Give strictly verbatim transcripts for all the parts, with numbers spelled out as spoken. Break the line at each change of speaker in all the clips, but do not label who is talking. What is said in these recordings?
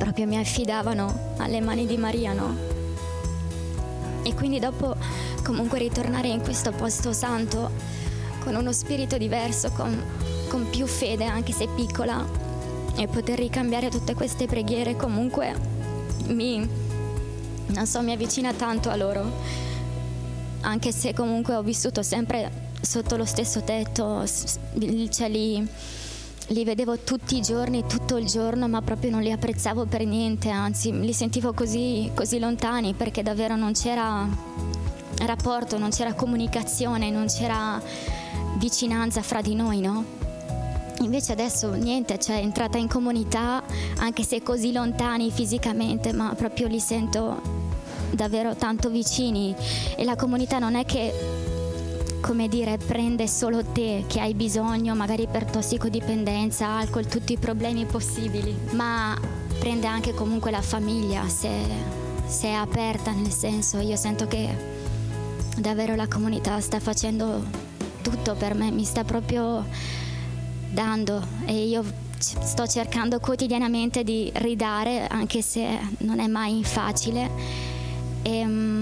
proprio mi affidavano alle mani di Maria, no? E quindi dopo comunque ritornare in questo posto santo con uno spirito diverso, con, con più fede, anche se piccola, e poter ricambiare tutte queste preghiere comunque mi, non so, mi avvicina tanto a loro, anche se comunque ho vissuto sempre sotto lo stesso tetto, cioè li, li vedevo tutti i giorni, tutto il giorno, ma proprio non li apprezzavo per niente, anzi li sentivo così, così lontani, perché davvero non c'era rapporto, non c'era comunicazione, non c'era vicinanza fra di noi, no? Invece adesso niente, cioè entrata in comunità, anche se così lontani fisicamente, ma proprio li sento davvero tanto vicini, e la comunità non è che, come dire, prende solo te che hai bisogno, magari per tossicodipendenza, alcol, tutti i problemi possibili, ma prende anche comunque la famiglia, se, se è aperta, nel senso, io sento che davvero la comunità sta facendo tutto per me, mi sta proprio dando, e io sto cercando quotidianamente di ridare, anche se non è mai facile, e,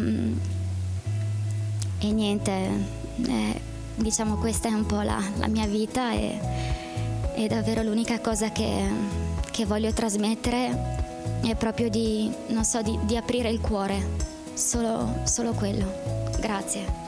e niente. Eh, diciamo questa è un po' la, la mia vita, e è davvero l'unica cosa che, che voglio trasmettere è proprio di, non so, di, di aprire il cuore, solo, solo quello. Grazie.